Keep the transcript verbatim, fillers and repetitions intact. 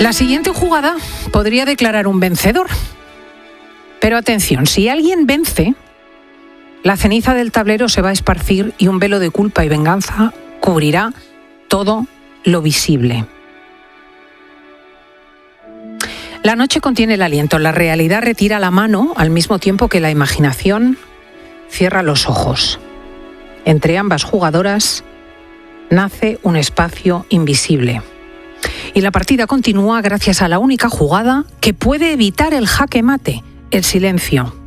La siguiente jugada podría declarar un vencedor. Pero atención, si alguien vence, la ceniza del tablero se va a esparcir y un velo de culpa y venganza cubrirá todo lo visible. La noche contiene el aliento, la realidad retira la mano al mismo tiempo que la imaginación cierra los ojos. Entre ambas jugadoras nace un espacio invisible. Y la partida continúa gracias a la única jugada que puede evitar el jaque mate, el silencio.